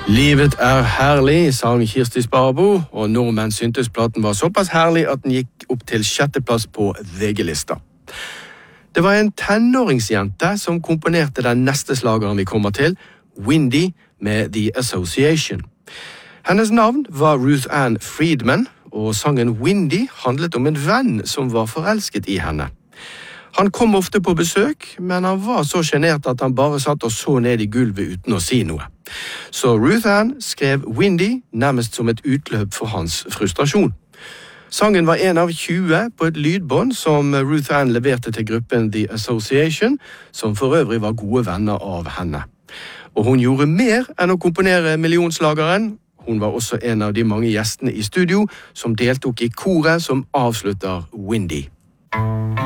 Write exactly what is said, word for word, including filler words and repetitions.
Livet er herlig, sang Kirsti Sparbo, og nordmenn syntes platen var såpass herlig at den gikk opp til sjetteplass på V G-lista. Det var en tenåringsjente som komponerte den neste slageren vi kommer til, Windy med The Association. Hennes navn var Ruth Ann Friedman, og sangen Windy handlet om en venn som var forelsket i henne. Han kom ofte på besøk, men han var så genert at han bare satt og så ned i gulvet uten å si noe. Så Ruth Ann skrev Windy nærmest som et utløp for hans frustrasjon. Sangen var en av tjue på et lydbånd som Ruth Ann leverte til gruppen The Association, som for øvrig var gode venner av henne. Og hun gjorde mer enn å komponere millionslageren. Hun var også en av de mange gjestene i studio som deltok i koret som avslutter Windy.